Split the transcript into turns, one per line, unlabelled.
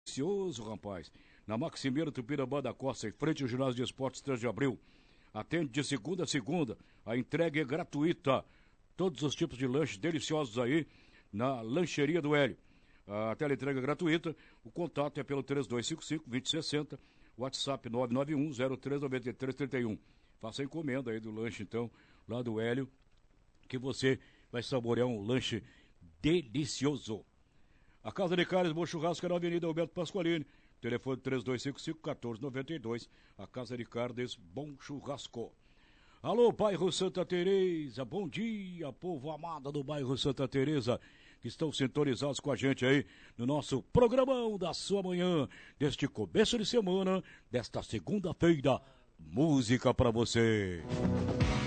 delicioso, rapaz. Na Maximiano Tupinambá da Costa, em frente ao ginásio de esportes 3 de abril. Atende de segunda a segunda. A entrega é gratuita. Todos os tipos de lanches deliciosos aí na Lancheria do Hélio. A teleentrega é gratuita. O contato é pelo 3255-2060. WhatsApp 991-039331. Faça a encomenda aí do lanche, então, lá do Hélio, que você vai saborear um lanche delicioso. A Casa de Carnes Bom Churrasco é na Avenida Alberto Pasqualini. Telefone 3255-1492. A Casa de Carnes Bom Churrasco. Alô, bairro Santa Teresa. Bom dia, povo amado do bairro Santa Teresa, que estão sintonizados com a gente aí no nosso programão da sua manhã, deste começo de semana, desta segunda-feira. Música pra você.